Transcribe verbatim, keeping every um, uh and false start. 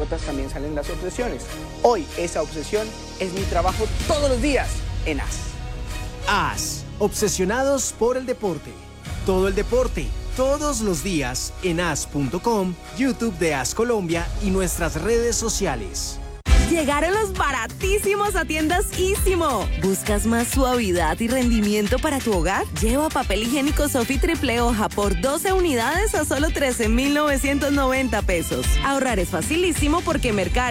mascotas también salen las obsesiones. Hoy esa obsesión es mi trabajo todos los días en A S. A S, obsesionados por el deporte. Todo el deporte, todos los días en A S punto com, YouTube de A S Colombia y nuestras redes sociales. Llegaron los baratísimos a tiendas Ísimo. ¿Buscas más suavidad y rendimiento para tu hogar? Lleva papel higiénico Sofi triple hoja por doce unidades a solo trece mil novecientos noventa pesos. Ahorrar es facilísimo porque Mercari